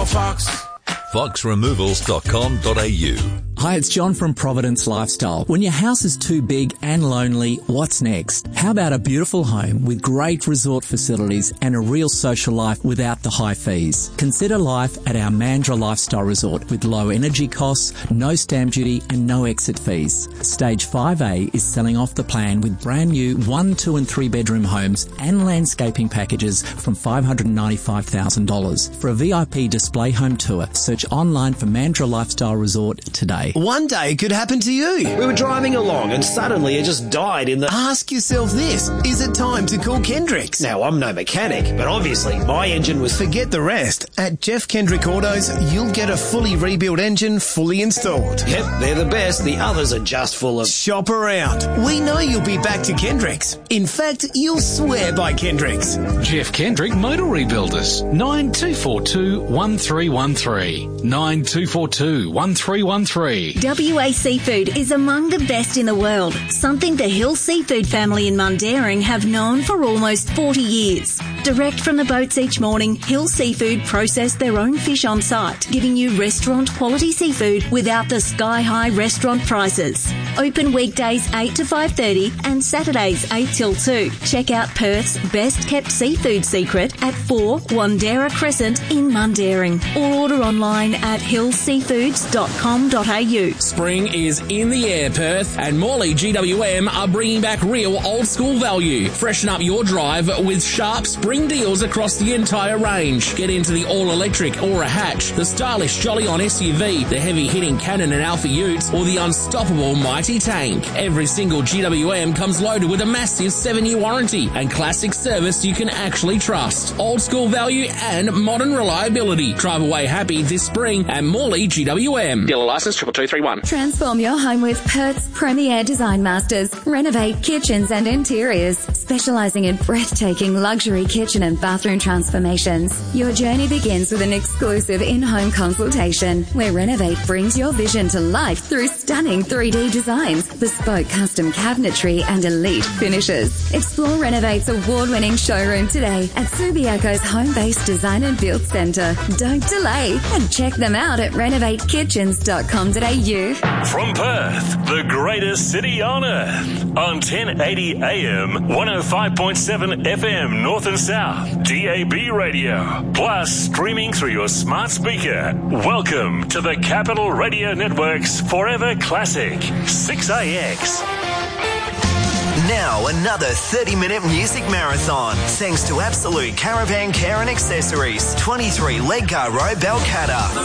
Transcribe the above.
call Fox. foxremovals.com.au. Hi, it's John from Providence Lifestyle. When your house is too big and lonely, what's next? How about a beautiful home with great resort facilities and a real social life without the high fees? Consider life at our Mandurah Lifestyle Resort with low energy costs, no stamp duty and no exit fees. Stage 5A is selling off the plan with brand new 1, 2 and 3 bedroom homes and landscaping packages from $595,000. For a VIP display home tour, search online for Mandurah Lifestyle Resort today. One day could happen to you. We were driving along and suddenly it just died in the... Ask yourself this, is it time to call Kendricks? Now, I'm no mechanic, but obviously my engine was... Forget the rest. At Jeff Kendrick Autos, you'll get a fully rebuilt engine fully installed. Yep, they're the best. The others are just full of... Shop around. We know you'll be back to Kendricks. In fact, you'll swear by Kendricks. Jeff Kendrick Motor Rebuilders. 9242 1313. 9242 1313. WA Seafood is among the best in the world, something the Hill Seafood family in Mundaring have known for almost 40 years. Direct from the boats each morning, Hill Seafood process their own fish on site, giving you restaurant quality seafood without the sky-high restaurant prices. Open weekdays 8 to 5:30 and Saturdays 8 till 2. Check out Perth's best-kept seafood secret at 4 Wandera Crescent in Mundaring, or order online at hillseafoods.com.au. Spring is in the air, Perth, and Morley GWM are bringing back real old-school value. Freshen up your drive with sharp spring deals across the entire range. Get into the all-electric Aura Hatch, the stylish Jolly On SUV, the heavy-hitting Cannon and Alpha Utes, or the unstoppable Mighty Tank. Every single GWM comes loaded with a massive 7-year warranty and classic service you can actually trust. Old-school value and modern reliability. Drive away happy this spring at Morley GWM. Dealer license 22231. Transform your home with Perth's premier design masters. Renovate kitchens and interiors, specialising in breathtaking luxury kitchen and bathroom transformations. Your journey begins with an exclusive in-home consultation where Renovate brings your vision to life through stunning 3D designs, bespoke custom cabinetry and elite finishes. Explore Renovate's award-winning showroom today at Subiaco's home-based design and build centre. Don't delay and check them out at renovatekitchens.com.au. From Perth, the greatest city on earth, on 1080 AM, 105.7 FM North and South, DAB radio, plus streaming through your smart speaker. Welcome to the Capital Radio Network's Forever Classic, 6AX. Now another 30-minute music marathon, thanks to Absolute Caravan Care and Accessories, 23 Ledgar Road, Balcatta.